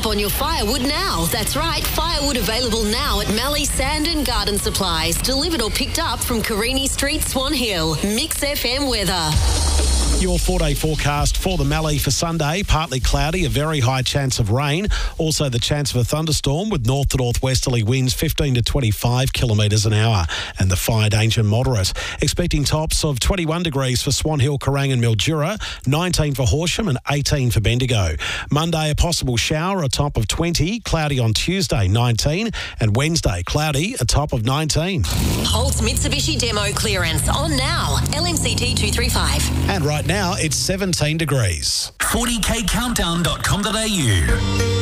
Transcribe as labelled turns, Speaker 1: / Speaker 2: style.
Speaker 1: up on your firewood now. That's right, firewood available now at Mallee Sand and Garden Supplies. Delivered or picked up from Carini Street, Swan Hill. Mix FM weather.
Speaker 2: Your 4-day forecast for the Mallee for Sunday. Partly cloudy, a very high chance of rain. Also the chance of a thunderstorm with north to northwesterly winds 15 to 25 kilometres an hour. And the fire danger moderate. Expecting tops of 21 degrees for Swan Hill, Kerrang and Mildura, 19 for Horsham and 18 for Bendigo. Monday, a possible shower, a top of 20. Cloudy on Tuesday, 19. And Wednesday, cloudy, a top of 19.
Speaker 1: Holt Mitsubishi demo clearance on now. LMCT 235.
Speaker 2: And right now, it's 17 degrees.
Speaker 3: 40kcountdown.com.au